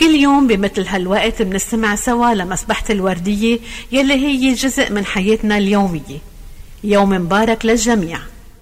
كل يوم بمثل هالوقت بنستمع سوا لمسبحة الوردية يلي هي جزء من حياتنا اليومية. يوم مبارك للجميع.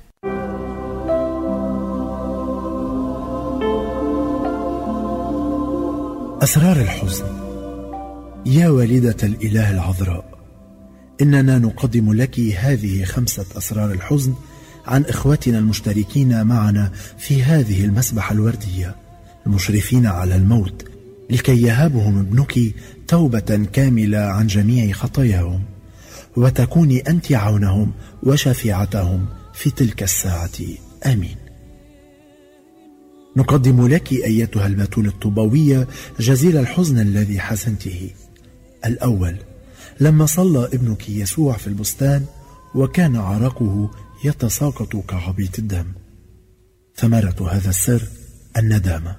أسرار الحزن. يا والدة الإله العذراء، إننا نقدم لك هذه 5 أسرار الحزن عن إخوتنا المشتركين معنا في هذه المسبحة الوردية، المشرفين على الموت، لكي يهابهم ابنك توبة كاملة عن جميع خطاياهم، وتكوني أنت عونهم وشفيعتهم في تلك الساعة. آمين. نقدم لك أيتها البتول الطوبوية جزيل الحزن الذي حزنته. الأول، لما صلى ابنك يسوع في البستان وكان عرقه يتساقط كعبيط الدم. ثمرة هذا السر الندامة.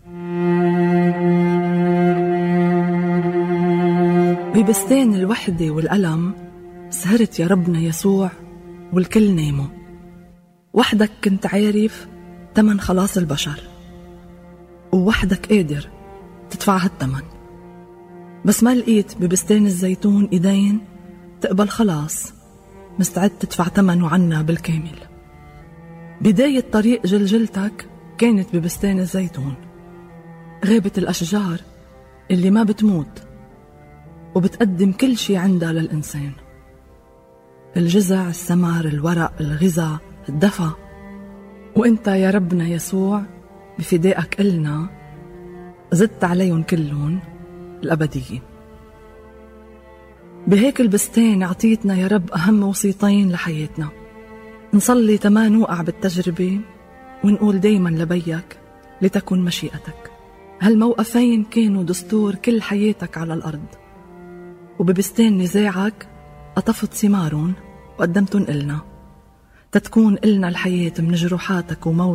ببستان الوحدة والألم سهرت يا ربنا يسوع والكل ناموا. وحدك كنت عارف تمن خلاص البشر، ووحدك قادر تدفع هالتمن، بس ما لقيت ببستان الزيتون إيدين تقبل خلاص مستعد تدفع تمنه عنا بالكامل. بداية طريق جلجلتك كانت ببستان الزيتون، غابة الأشجار اللي ما بتموت وبتقدم كل شي عندها للإنسان: الجذع، الثمر، الورق، الغذاء، الدفى. وإنت يا ربنا يسوع بفدائك إلنا زدت عليهم كلهم الأبدية. بهيك البستان عطيتنا يا رب أهم وصيتين لحياتنا: نصلي تما نوقع بالتجربة، ونقول دايما لبيك لتكن مشيئتك. هالموقفين كانوا دستور كل حياتك على الأرض، وببستان نزاعك قطفت ثمارهم وقدمتن إلنا، تتكون إلنا الحياة من جروحاتك وموت